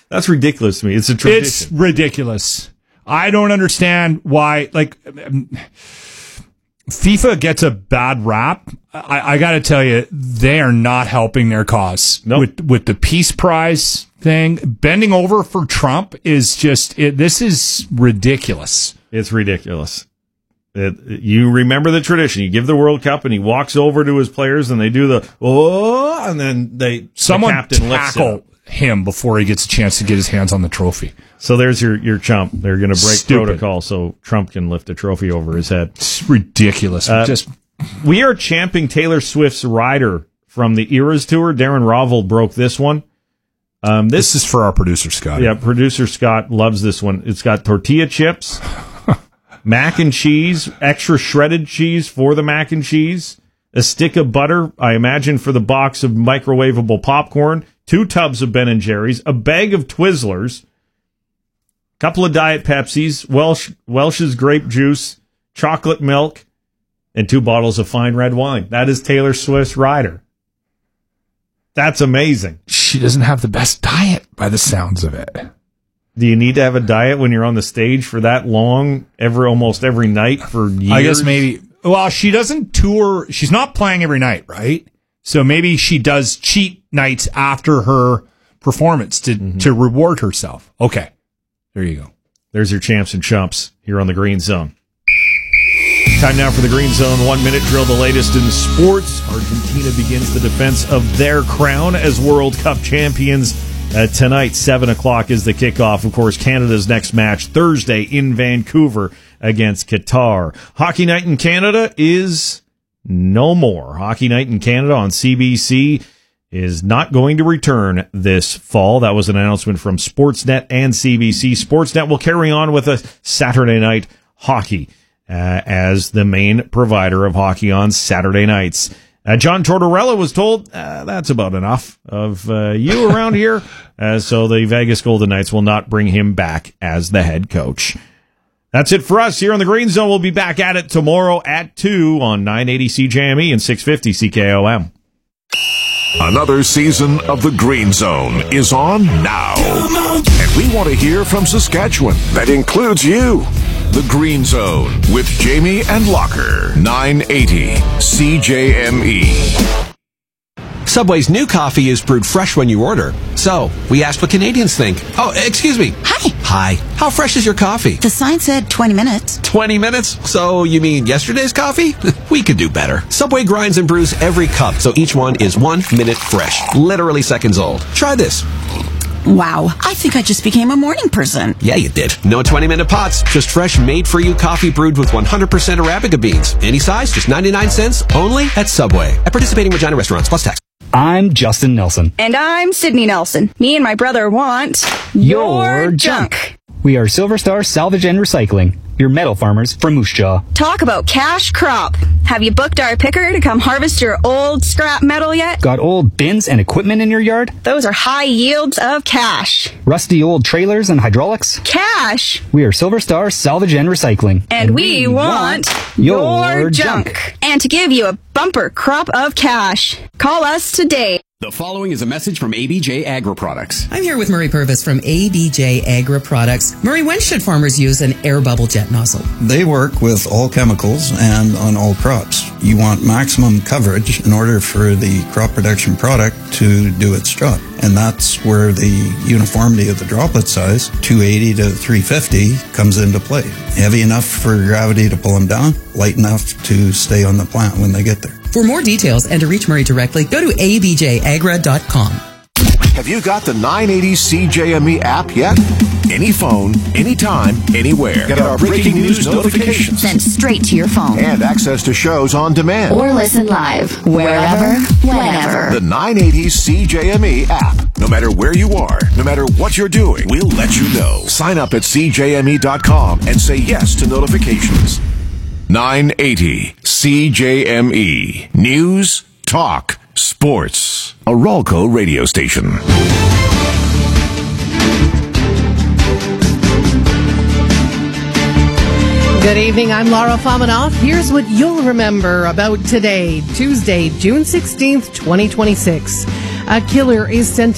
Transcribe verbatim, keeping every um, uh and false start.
That's ridiculous to me. It's a tradition. It's ridiculous. I don't understand why, like, um, FIFA gets a bad rap. I, I got to tell you, they are not helping their cause. Nope. With with the Peace Prize thing. Bending over for Trump is just, it, this is ridiculous. It's ridiculous. It, you remember the tradition. You give the World Cup, and he walks over to his players, and they do the, oh, and then they, Someone the captain lifts it up. tackle him before he gets a chance to get his hands on the trophy. So there's your, your chump. They're going to break Stupid. protocol so Trump can lift a trophy over his head. It's ridiculous. Uh, Just We are champing Taylor Swift's Rider from the Eras Tour. Darren Rovell broke this one. Um, this, this is for our producer, Scott. Yeah, producer Scott loves this one. It's got tortilla chips, mac and cheese, extra shredded cheese for the mac and cheese, a stick of butter, I imagine, for the box of microwavable popcorn, two tubs of Ben and Jerry's, a bag of Twizzlers, a couple of Diet Pepsis, Welsh Welsh's grape juice, chocolate milk, and two bottles of fine red wine. That is Taylor Swift's Rider. That's amazing. She doesn't have the best diet by the sounds of it. Do you need to have a diet when you're on the stage for that long, every almost every night for years? I guess maybe. Well, she doesn't tour. She's not playing every night, right? So maybe she does cheat nights after her performance to, mm-hmm. to reward herself. Okay. There you go. There's your champs and chumps here on the Green Zone. Time now for the Green Zone one-minute drill, the latest in sports. Argentina begins the defense of their crown as World Cup champions. Uh, tonight, seven o'clock is the kickoff. Of course, Canada's next match Thursday in Vancouver against Qatar. Hockey Night in Canada is no more. Hockey Night in Canada on C B C is not going to return this fall. That was an announcement from Sportsnet and C B C. Sportsnet will carry on with a Saturday night hockey uh, as the main provider of hockey on Saturday nights. Uh, John Tortorella was told uh, that's about enough of uh, you around here, uh, so the Vegas Golden Knights will not bring him back as the head coach. That's it for us here on the Green Zone. We'll be back at it tomorrow at two on nine eighty C J M E and six fifty C K O M. Another season of the Green Zone is on now. And we want to hear from Saskatchewan. That includes you. The Green Zone with Jamie and Locker. nine eighty C J M E. Subway's new coffee is brewed fresh when you order. So, we asked what Canadians think. Oh, excuse me. Hi. Hi. How fresh is your coffee? The sign said twenty minutes. twenty minutes? So, you mean yesterday's coffee? We could do better. Subway grinds and brews every cup, so each one is one minute fresh. Literally seconds old. Try this. Wow, I think I just became a morning person. Yeah, you did. No twenty-minute pots, just fresh, made-for-you coffee brewed with one hundred percent Arabica beans. Any size, just ninety-nine cents, only at Subway. At participating Regina restaurants, plus tax. I'm Justin Nelson. And I'm Sydney Nelson. Me and my brother want your junk. We are Silver Star Salvage and Recycling, your metal farmers from Moose Jaw. Talk about cash crop. Have you booked our picker to come harvest your old scrap metal yet? Got old bins and equipment in your yard? Those are high yields of cash. Rusty old trailers and hydraulics? Cash. We are Silver Star Salvage and Recycling. And, and we, we want, want your, your junk. junk. And to give you a bumper crop of cash, call us today. The following is a message from A B J Agri Products. I'm here with Murray Purvis from A B J Agri Products. Murray, when should farmers use an air bubble jet nozzle? They work with all chemicals and on all crops. You want maximum coverage in order for the crop protection product to do its job. And that's where the uniformity of the droplet size, two eighty to three fifty, comes into play. Heavy enough for gravity to pull them down, light enough to stay on the plant when they get there. For more details and to reach Murray directly, go to a b j agra dot com. Have you got the nine eighty C J M E app yet? Any phone, anytime, anywhere. Get our breaking news notifications sent straight to your phone. And access to shows on demand. Or listen live, wherever, whenever. The nine eighty C J M E app. No matter where you are, no matter what you're doing, we'll let you know. Sign up at c j m e dot com and say yes to notifications. nine eighty C J M E. News, talk, sports. A Ralco radio station. Good evening, I'm Laura Famanoff. Here's what you'll remember about today, Tuesday, June sixteenth, twenty twenty-six. A killer is sent